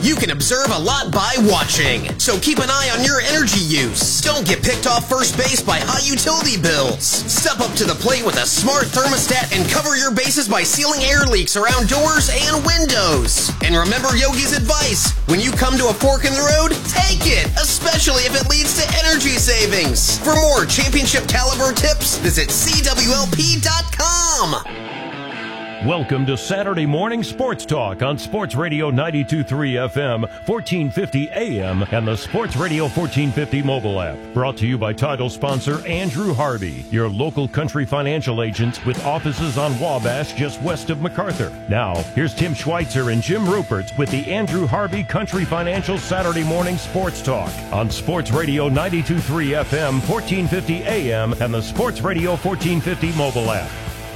You can observe a lot by watching, so keep an eye on your energy use. Don't get picked off first base by high utility bills. Step up to the plate with a smart thermostat and cover your bases by sealing air leaks around doors and windows. And remember Yogi's advice, when you come to a fork in the road, take it, especially if it leads to energy savings. For more championship caliber tips, visit CWLP.com. Welcome to Saturday Morning Sports Talk on Sports Radio 92.3 FM, 1450 AM, and the Sports Radio 1450 mobile app. Brought to you by title sponsor Andrew Harvey, your local country financial agent with offices on Wabash just west of MacArthur. Now, here's Tim Schweitzer and Jim Rupert with the Andrew Harvey Country Financial Saturday Morning Sports Talk on Sports Radio 92.3 FM, 1450 AM, and the Sports Radio 1450 mobile app.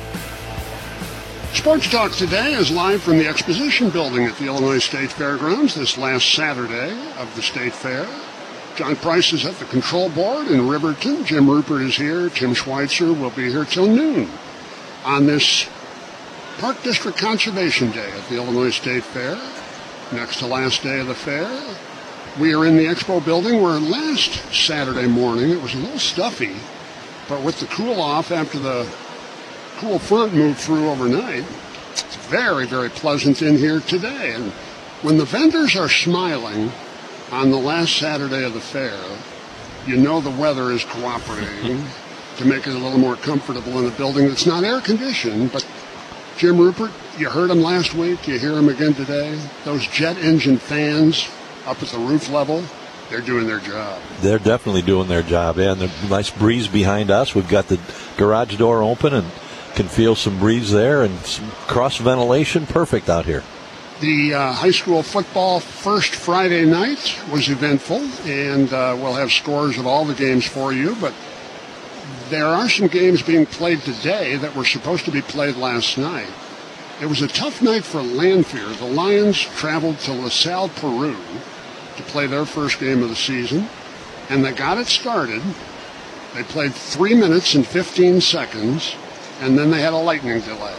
Sports Talk today is live from the Exposition Building at the Illinois State Fairgrounds this last Saturday of the State Fair. John Price is at the control board in Riverton. Jim Rupert is here. Tim Schweitzer will be here till noon on this Park District Conservation Day at the Illinois State Fair. Next to last day of the fair. We are in the Expo Building where last Saturday morning it was a little stuffy, but with the cool off after the cool front moved through overnight, it's very, very pleasant in here today. And when the vendors are smiling on the last Saturday of the fair, you know the weather is cooperating to make it a little more comfortable in a building that's not air conditioned. But Jim Rupert, you heard him last week, you hear him again today. Those jet engine fans up at the roof level, they're doing their job. They're definitely doing their job. Yeah, and the nice breeze behind us. We've got the garage door open and can feel some breeze there and some cross ventilation. Perfect out here. The high school football first Friday night was eventful, and we'll have scores of all the games for you, but there are some games being played today that were supposed to be played last night. It was a tough night for Lanphier. The Lions traveled to LaSalle, Peru to play their first game of the season, and they got it started. They played 3 minutes and 15 seconds, and then they had a lightning delay.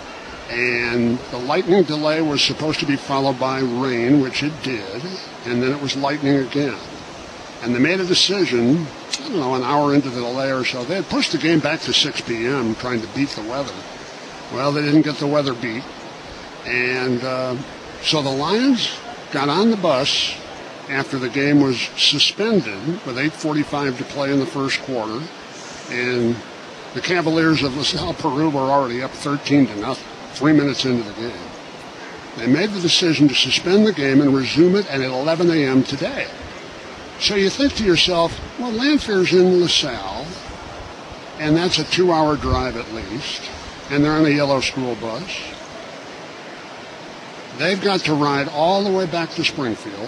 And the lightning delay was supposed to be followed by rain, which it did, and then it was lightning again. And they made a decision, I don't know, an hour into the delay or so. They had pushed the game back to 6 p.m. trying to beat the weather. Well, they didn't get the weather beat. And so the Lions got on the bus after the game was suspended with 8:45 to play in the first quarter. And the Cavaliers of LaSalle, Peru were already up 13-0, 3 minutes into the game. They made the decision to suspend the game and resume it at 11 a.m. today. So you think to yourself, well, Lanphier's in LaSalle, and that's a 2-hour drive at least, and they're on a yellow school bus. They've got to ride all the way back to Springfield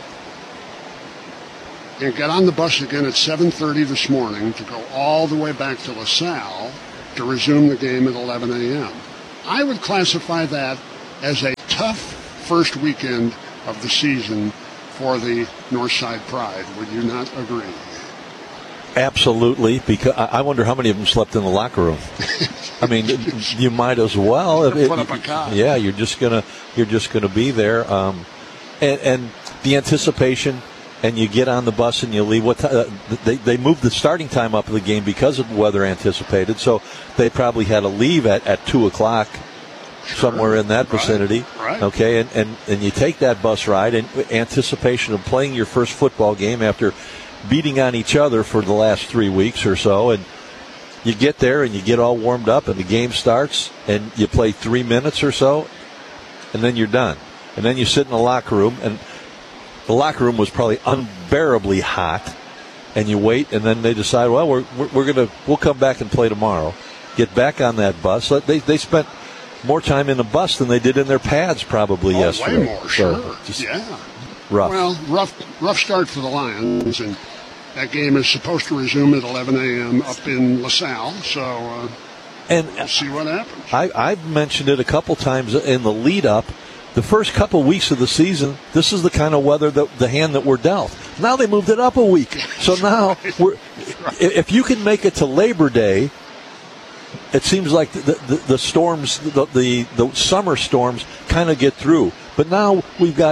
and get on the bus again at 7:30 this morning to go all the way back to LaSalle to resume the game at 11 a.m. I would classify that as a tough first weekend of the season for the Northside Pride. Would you not agree? Absolutely, because I wonder how many of them slept in the locker room. I mean, you might as well. Put up a cot. Yeah, you're just gonna be there, and the anticipation. And you get on the bus and you leave. They moved the starting time up of the game because of the weather anticipated. So they probably had to leave at 2 o'clock, somewhere in that vicinity. Right. Okay, and you take that bus ride in anticipation of playing your first football game after beating on each other for the last 3 weeks or so. And you get there and you get all warmed up and the game starts and you play 3 minutes or so, and then you're done. And then you sit in the locker room and the locker room was probably unbearably hot, and you wait, and then they decide, well, we'll come back and play tomorrow. Get back on that bus. They spent more time in the bus than they did in their pads probably yesterday. Way more, sure. Yeah. Rough. Well, rough start for the Lions, and that game is supposed to resume at 11 a.m. up in LaSalle, so we'll see what happens. I've mentioned it a couple times in the lead-up. The first couple weeks of the season, this is the kind of weather, the hand that we're dealt. Now they moved it up a week. So now, if you can make it to Labor Day, it seems like the storms, the summer storms kind of get through. But now we've got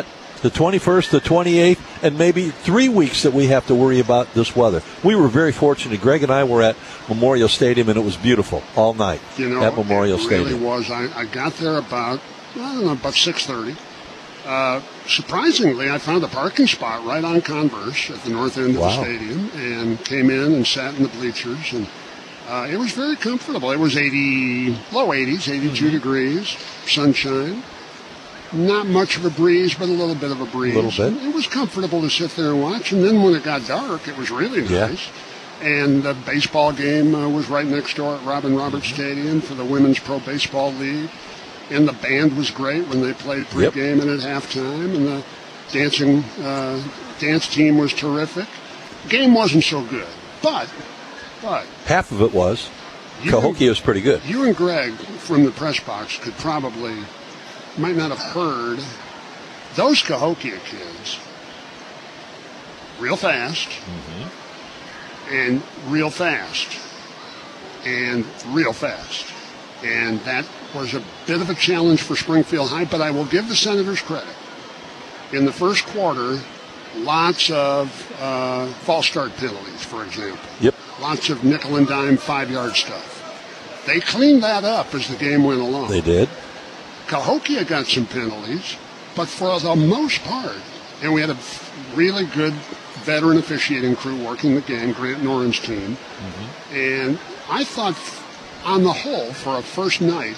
the 21st, the 28th, and maybe 3 weeks that we have to worry about this weather. We were very fortunate. Greg and I were at Memorial Stadium, and it was beautiful all night at Memorial Stadium. It really was. I got there about 6:30. Surprisingly, I found a parking spot right on Converse at the north end of the stadium and came in and sat in the bleachers. And it was very comfortable. It was low 80s, 82 degrees, sunshine. Not much of a breeze, but a little bit of a breeze. A little bit. It was comfortable to sit there and watch. And then when it got dark, it was really nice. Yeah. And the baseball game was right next door at Robin Roberts Stadium for the Women's Pro Baseball League. And the band was great when they played pregame and at halftime. And the dance team was terrific. Game wasn't so good, but half of it was. Cahokia was pretty good. You and Greg from the press box might not have heard those Cahokia kids real fast and real fast and real fast. And that was a bit of a challenge for Springfield High, but I will give the Senators credit. In the first quarter, lots of false start penalties, for example. Yep. Lots of nickel and dime 5-yard stuff. They cleaned that up as the game went along. They did. Cahokia got some penalties, but for the most part, and we had a really good veteran officiating crew working the game, Grant Noren's team, and I thought on the whole, for a first night,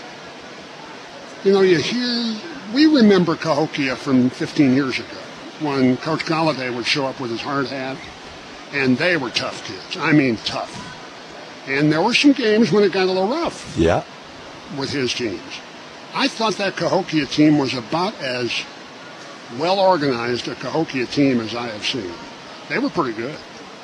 we remember Cahokia from 15 years ago when Coach Galladay would show up with his hard hat, and they were tough kids. I mean, tough. And there were some games when it got a little rough with his teams. I thought that Cahokia team was about as well organized a Cahokia team as I have seen. They were pretty good.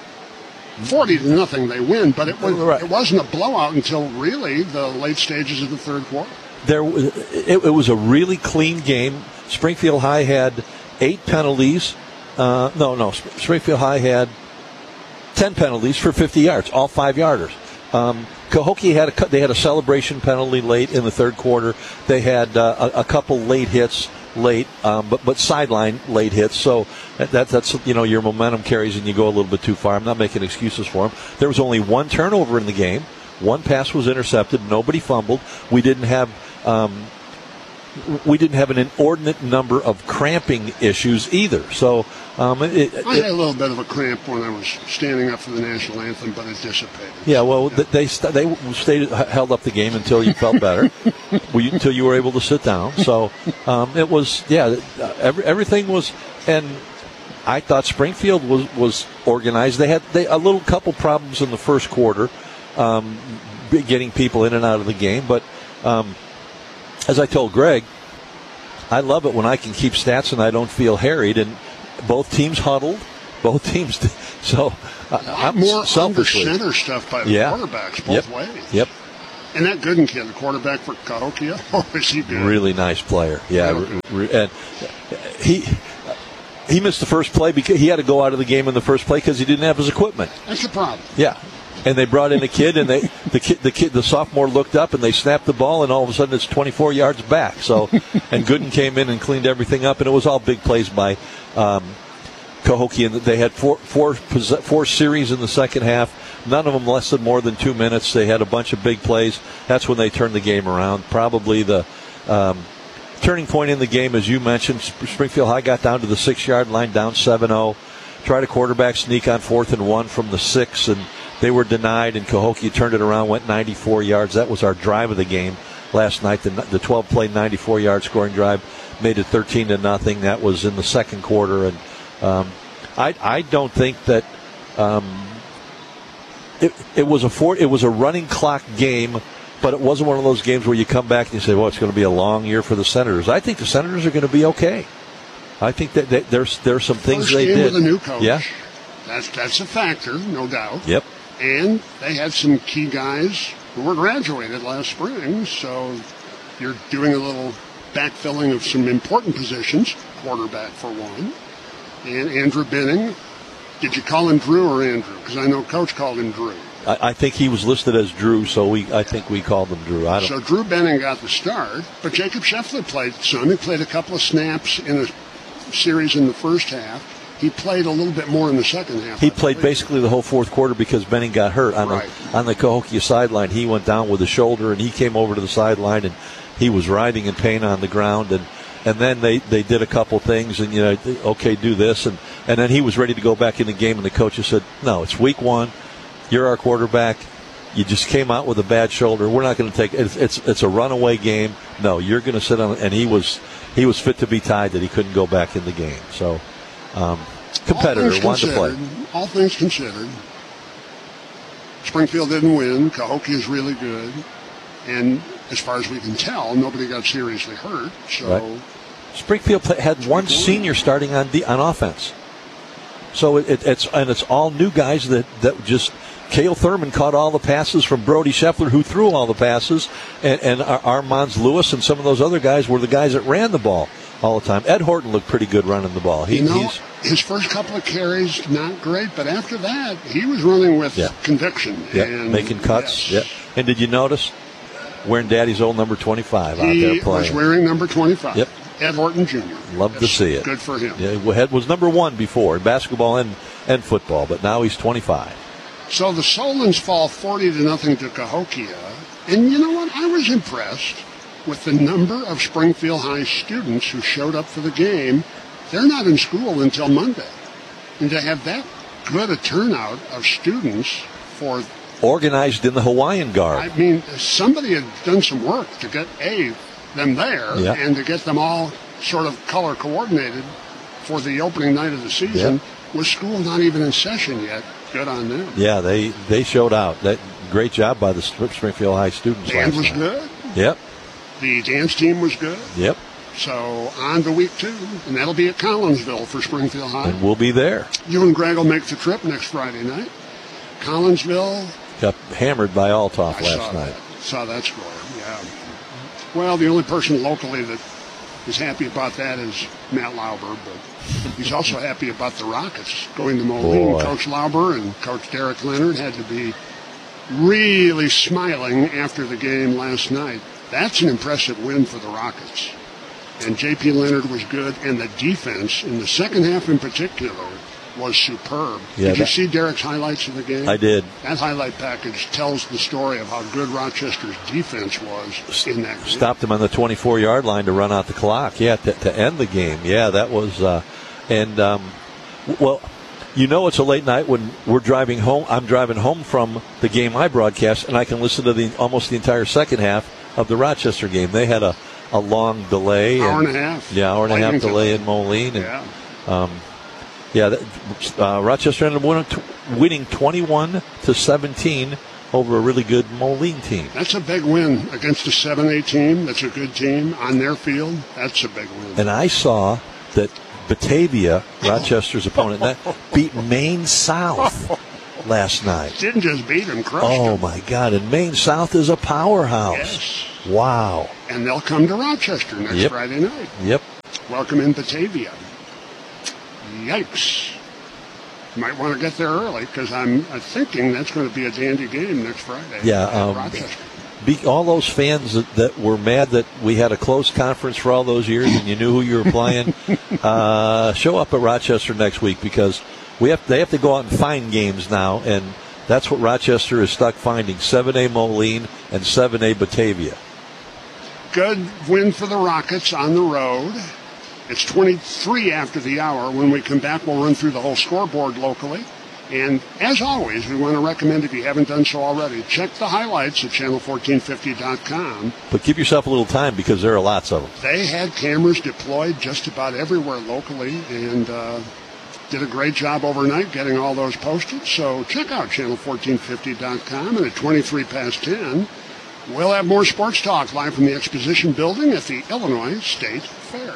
40-0 they win, but it wasn't a blowout until really the late stages of the third quarter. It was a really clean game. Springfield High had 8 penalties. Springfield High had 10 penalties for 50 yards, all 5-yarders. Cahokia had a celebration penalty late in the third quarter. They had a couple late hits but sideline late hits. So that's your momentum carries and you go a little bit too far. I'm not making excuses for them. There was only 1 turnover in the game. 1 pass was intercepted. Nobody fumbled. We didn't have an inordinate number of cramping issues either. So I had a little bit of a cramp when I was standing up for the national anthem, but it dissipated. Yeah, well, they held up the game until you felt better, until you were able to sit down. So it was, everything was, and I thought Springfield was organized. They had a couple problems in the first quarter, getting people in and out of the game, but as I told Greg, I love it when I can keep stats and I don't feel harried. And both teams huddled. Both teams. So I'm more selfishly. Under center stuff by the quarterbacks both ways. Yep. And that Gooden kid, the quarterback for Cahokia, is he good? Really nice player. Yeah. And he missed the first play because he had to go out of the game in the first play because he didn't have his equipment. That's the problem. Yeah. And they brought in a kid, and the sophomore looked up, and they snapped the ball, and all of a sudden it's 24 yards back. So, and Gooden came in and cleaned everything up, and it was all big plays by Cahokia. And they had four series in the second half, none of them less than more than 2 minutes. They had a bunch of big plays. That's when they turned the game around. Probably the turning point in the game, as you mentioned. Springfield High got down to the 6-yard line, down 7-0. Tried a quarterback sneak on 4th and 1 from the 6, and they were denied, and Cahokia turned it around, went 94 yards. That was our drive of the game last night. The 12-play, 94-yard scoring drive made it 13-0. That was in the second quarter, and I don't think that it was a running clock game, but it wasn't one of those games where you come back and you say, well, it's going to be a long year for the Senators. I think the Senators are going to be okay. I think that there's some things First they game did. With a new coach. Yeah. That's a factor, no doubt. Yep. And they had some key guys who were graduated last spring, so you're doing a little backfilling of some important positions, quarterback for one. And Andrew Benning, did you call him Drew or Andrew? Because I know Coach called him Drew. I think he was listed as Drew, so I think we called him Drew. So Drew Benning got the start, but Jacob Scheffler played some. He played a couple of snaps in a series in the first half. He played a little bit more in the second half. He played basically the whole fourth quarter because Benning got hurt on the Cahokia sideline. He went down with a shoulder, and he came over to the sideline, and he was writhing in pain on the ground. And then they did a couple things, and okay, do this, and then he was ready to go back in the game, and the coaches said, no, it's week one. You're our quarterback. You just came out with a bad shoulder. We're not going to take it. It's a runaway game. No, you're going to sit on. And he was fit to be tied that he couldn't go back in the game. So. Competitor wanted to play. All things considered, Springfield didn't win. Cahokia is really good, and as far as we can tell, nobody got seriously hurt. So, Springfield had one senior starting on offense. So it's all new guys that just. Cale Thurman caught all the passes from Brody Scheffler, who threw all the passes, and Armand Lewis and some of those other guys were the guys that ran the ball all the time. Ed Horton looked pretty good running the ball. His first couple of carries, not great, but after that, he was running with conviction. Yeah, and making cuts. Yes. Yeah. And did you notice wearing Daddy's old number 25 out there playing? He was wearing number 25. Yep. Ed Horton Jr. Love to see it. Good for him. Yeah, Ed was number 1 before in basketball and football, but now he's 25. So the Solons fall 40-0 to Cahokia. And you know what? I was impressed with the number of Springfield High students who showed up for the game. They're not in school until Monday. And to have that good a turnout of students for... Organized in the Hawaiian garb. I mean, somebody had done some work to get them there and to get them all sort of color coordinated for the opening night of the season. With school not even in session yet. Good on them. Yeah, they showed out. That great job by the Springfield High students. Band was good. Yep. The dance team was good. Yep. So on to week 2, and that'll be at Collinsville for Springfield High. And we'll be there. You and Greg will make the trip next Friday night. Collinsville got hammered by Althoff last night. Saw that score. Yeah. Well, the only person locally that is happy about that is Matt Lauber, but he's also happy about the Rockets going to Moline. Boy. Coach Lauber and Coach Derek Leonard had to be really smiling after the game last night. That's an impressive win for the Rockets. And J.P. Leonard was good, and the defense in the second half in particular was superb. Did you see Derek's highlights of the game? I did. That highlight package tells the story of how good Rochester's defense was in that game. Stopped him on the 24-yard line to run out the clock, to end the game. Yeah, that was, well, it's a late night when we're driving home. I'm driving home from the game I broadcast, and I can listen to almost the entire second half of the Rochester game. They had a long delay. Hour and a half. Yeah, hour and a half delay in Moline. And, Rochester ended up winning 21-17 over a really good Moline team. That's a big win against a 7A team. That's a good team on their field. That's a big win. And I saw that Batavia, Rochester's opponent, that beat Maine South last night. Didn't just beat them, crushed them. Oh, my God. And Maine South is a powerhouse. Yes. Wow. And they'll come to Rochester next Friday night. Yep. Welcome in Batavia. Yikes. You might want to get there early because I'm thinking that's going to be a dandy game next Friday. Yeah. Rochester. All those fans that were mad that we had a closed conference for all those years and you knew who you were playing, show up at Rochester next week because they have to go out and find games now, and that's what Rochester is stuck finding, 7A Moline and 7A Batavia. Good win for the Rockets on the road. It's 23 after the hour. When we come back, we'll run through the whole scoreboard locally. And as always, we want to recommend, if you haven't done so already, check the highlights at channel1450.com. But give yourself a little time because there are lots of them. They had cameras deployed just about everywhere locally and did a great job overnight getting all those posted. So check out channel1450.com. And at 23 past 10, we'll have more sports talk live from the Exposition Building at the Illinois State Fair.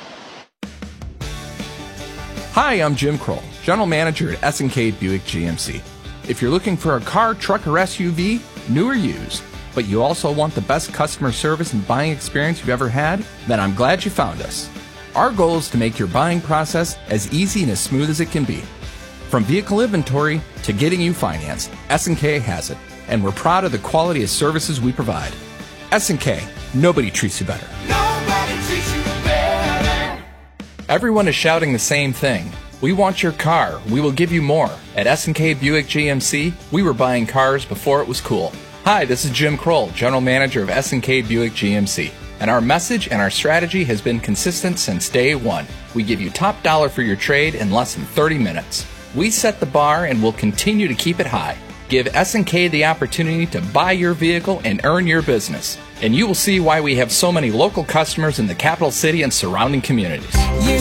Hi, I'm Jim Kroll, General Manager at S&K Buick GMC. If you're looking for a car, truck, or SUV, new or used, but you also want the best customer service and buying experience you've ever had, then I'm glad you found us. Our goal is to make your buying process as easy and as smooth as it can be. From vehicle inventory to getting you financed, S&K has it, and we're proud of the quality of services we provide. S&K, nobody treats you better. Nobody treats you better. Everyone is shouting the same thing. We want your car. We will give you more. At S&K Buick GMC, we were buying cars before it was cool. Hi, this is Jim Kroll, General Manager of S&K Buick GMC. And our message and our strategy has been consistent since day one. We give you top dollar for your trade in less than 30 minutes. We set the bar and will continue to keep it high. Give S&K the opportunity to buy your vehicle and earn your business. And you will see why we have so many local customers in the capital city and surrounding communities. You're